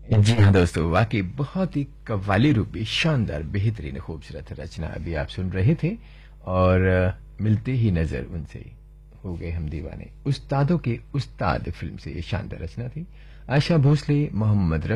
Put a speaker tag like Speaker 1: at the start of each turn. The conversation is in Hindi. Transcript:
Speaker 1: जी हाँ दोस्तों, वाकई बहुत ही कव्वाली रूपी शानदार बेहतरीन खूबसूरत रचना अभी आप सुन रहे थे। और मिलते ही नजर उनसे हो गए हम दीवाने, उस्तादों के उस्ताद फिल्म से ये शानदार रचना थी। आशा भोसले, मोहम्मद